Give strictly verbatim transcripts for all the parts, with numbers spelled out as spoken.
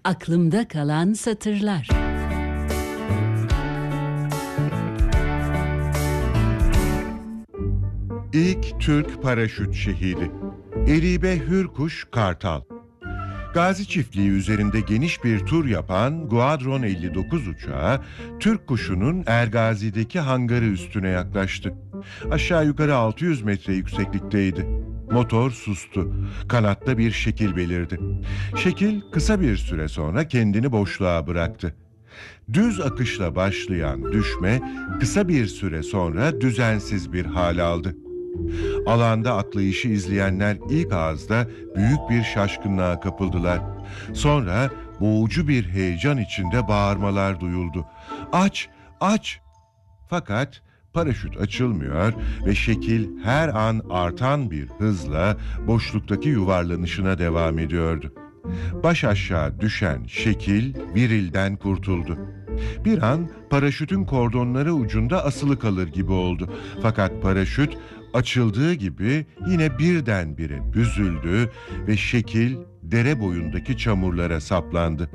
Aklımda kalan satırlar. İlk Türk paraşüt şehidi Eribe Hürkuş Kartal. Gazi Çiftliği üzerinde geniş bir tur yapan Guadron elli dokuz uçağı, Türk kuşunun Ergazi'deki hangarı üstüne yaklaştı. Aşağı yukarı altı yüz metre yükseklikteydi. Motor sustu. Kanatta bir şekil belirdi. Şekil kısa bir süre sonra kendini boşluğa bıraktı. Düz akışla başlayan düşme kısa bir süre sonra düzensiz bir hal aldı. Alanda atlayışı izleyenler ilk ağızda büyük bir şaşkınlığa kapıldılar. Sonra boğucu bir heyecan içinde bağırmalar duyuldu. Aç, aç! Fakat paraşüt açılmıyor ve şekil her an artan bir hızla boşluktaki yuvarlanışına devam ediyordu. Baş aşağı düşen şekil virilden kurtuldu. Bir an paraşütün kordonları ucunda asılı kalır gibi oldu. Fakat paraşüt açıldığı gibi yine birdenbire büzüldü ve şekil dere boyundaki çamurlara saplandı.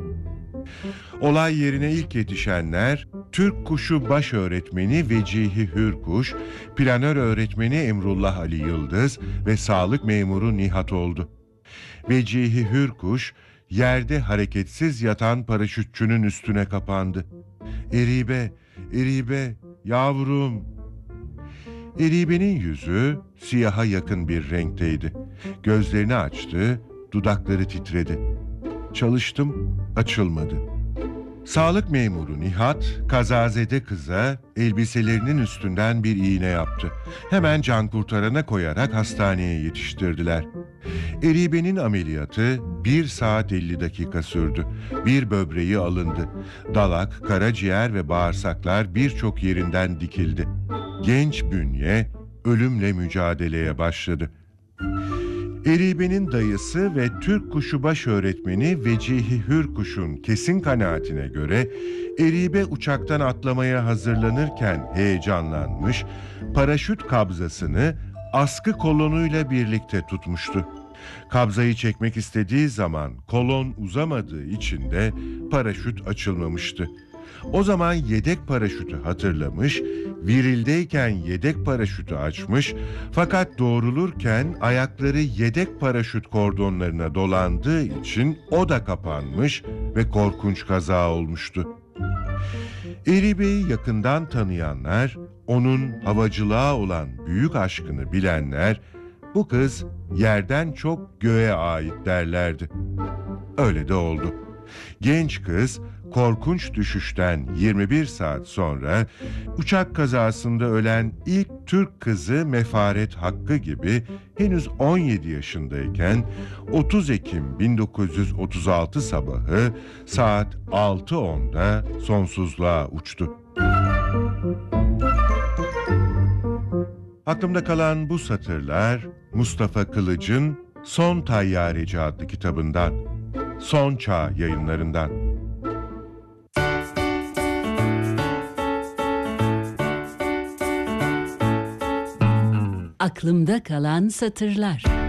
Olay yerine ilk yetişenler Türk kuşu baş öğretmeni Vecihi Hürkuş, planör öğretmeni Emrullah Ali Yıldız ve sağlık memuru Nihat oldu. Vecihi Hürkuş yerde hareketsiz yatan paraşütçünün üstüne kapandı. "Eribe, Eribe, yavrum." Eribe'nin yüzü siyaha yakın bir renkteydi. Gözlerini açtı, dudakları titredi. Çalıştım, açılmadı. Sağlık memuru Nihat, kazazede kıza elbiselerinin üstünden bir iğne yaptı. Hemen can kurtarana koyarak hastaneye yetiştirdiler. Eribe'nin ameliyatı bir saat elli dakika sürdü. Bir böbreği alındı. Dalak, karaciğer ve bağırsaklar birçok yerinden dikildi. Genç bünye ölümle mücadeleye başladı. Eribe'nin dayısı ve Türk kuşu baş öğretmeni Vecihi Hürkuş'un kesin kanaatine göre Eribe uçaktan atlamaya hazırlanırken heyecanlanmış, paraşüt kabzasını askı kolonuyla birlikte tutmuştu. Kabzayı çekmek istediği zaman kolon uzamadığı için de paraşüt açılmamıştı. O zaman yedek paraşütü hatırlamış, virildeyken yedek paraşütü açmış fakat doğrulurken ayakları yedek paraşüt kordonlarına dolandığı için o da kapanmış ve korkunç kaza olmuştu. Eribe'yi yakından tanıyanlar, onun havacılığa olan büyük aşkını bilenler, bu kız yerden çok göğe ait derlerdi. Öyle de oldu. Genç kız korkunç düşüşten yirmi bir saat sonra uçak kazasında ölen ilk Türk kızı Mefaret Hakkı gibi henüz on yedi yaşındayken otuz Ekim bin dokuz yüz otuz altı sabahı saat altı onda sonsuzluğa uçtu. Aklımda kalan bu satırlar Mustafa Kılıç'ın Son Tayyareci adlı kitabından, Son Çağ Yayınlarından. Aklımda kalan satırlar.